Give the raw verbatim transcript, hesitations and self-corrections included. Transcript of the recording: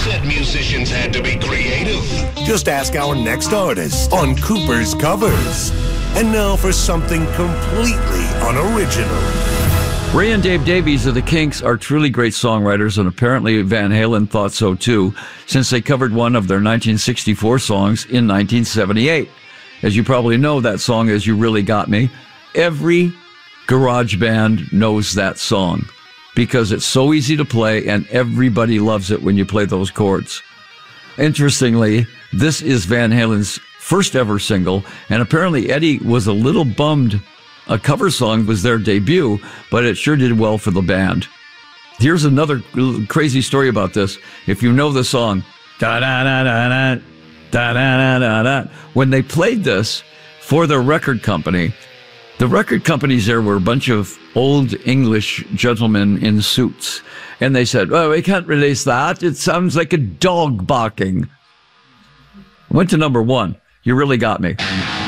said musicians had to be creative. Just ask our next artist on Cooper's Covers. And now for something completely unoriginal. Ray and Dave Davies of the Kinks are truly great songwriters, and apparently Van Halen thought so too, since they covered one of their nineteen sixty-four songs in nineteen seventy-eight. As you probably know, that song is You Really Got Me. Every garage band knows that song because it's so easy to play and everybody loves it when you play those chords. Interestingly, this is Van Halen's first ever single, and apparently Eddie was a little bummed a cover song was their debut, but it sure did well for the band. Here's another crazy story about this. If you know the song, da-da-da-da-da, da-da-da-da-da, when they played this for their record company, the record companies there were a bunch of old English gentlemen in suits, and they said, well, we can't release that. It sounds like a dog barking. Went to number one. You Really Got Me.